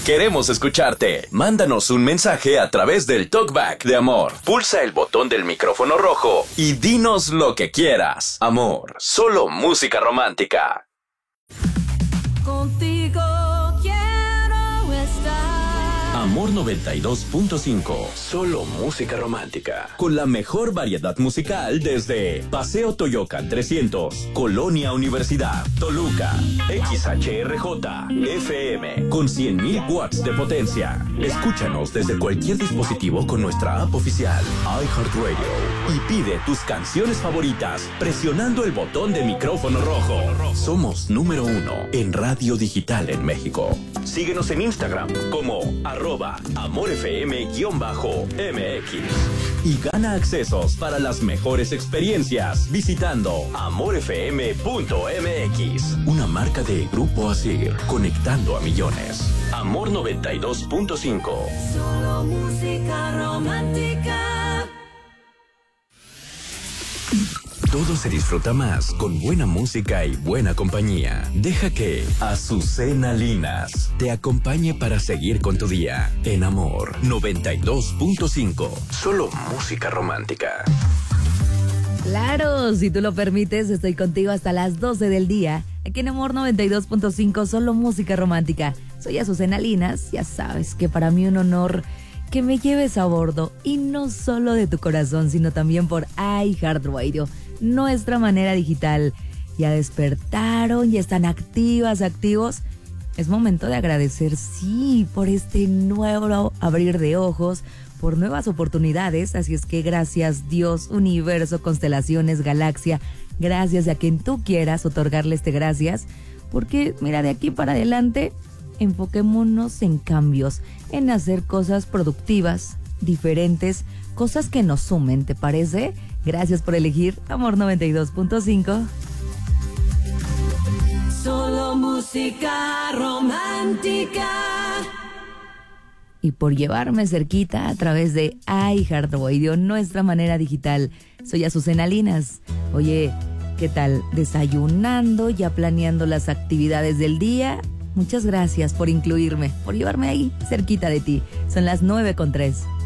Queremos escucharte. Mándanos un mensaje a través del Talkback de Amor. Pulsa el botón del micrófono rojo y dinos lo que quieras. Amor, solo música romántica. Contigo quiero estar. Amor 92.5. Solo música romántica. Con la mejor variedad musical desde Paseo Toyocan 300, Colonia Universidad, Toluca, XHRJ, FM, con 100.000 watts de potencia. Escúchanos desde cualquier dispositivo con nuestra app oficial, iHeartRadio. Y pide tus canciones favoritas presionando el botón de micrófono rojo. Somos número 1 en radio digital en México. Síguenos en Instagram como @AmorFM_MX y gana accesos para las mejores experiencias visitando amorfm.mx, una marca de Grupo Asir, conectando a millones. Amor 92.5. Solo música romántica. Todo se disfruta más con buena música y buena compañía. Deja que Azucena Linas te acompañe para seguir con tu día. En Amor 92.5. Solo música romántica. Claro, si tú lo permites, estoy contigo hasta las 12 del día. Aquí en Amor 92.5, solo música romántica. Soy Azucena Linas, ya sabes que para mí un honor que me lleves a bordo. Y no solo de tu corazón, sino también por iHeartRadio, nuestra manera digital. Ya despertaron, ya están activos. Es momento de agradecer, sí, por este nuevo abrir de ojos, por nuevas oportunidades. Así es que gracias Dios, universo, constelaciones, galaxia, gracias a quien tú quieras otorgarle este gracias. Porque mira, de aquí para adelante, enfoquémonos en cambios, en hacer cosas productivas, diferentes, cosas que nos sumen, ¿te parece? Gracias por elegir Amor 92.5. Solo música romántica. Y por llevarme cerquita a través de iHeartRadio, nuestra manera digital. Soy Azucena Linas. Oye, ¿qué tal? ¿Desayunando? ¿Ya planeando las actividades del día? Muchas gracias por incluirme, por llevarme ahí cerquita de ti. Son las 9:03.